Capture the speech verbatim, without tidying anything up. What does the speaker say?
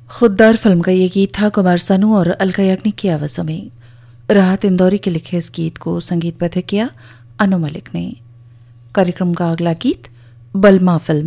खुददार film का ये गीत था कुमार सानू और अलका याग्निक की आवाज़ों में। राहत इंदौरी के लिखे इस गीत को संगीतबद्ध किया अनु मलिक ने। कार्यक्रम का अगला गीत बलमा फिल्म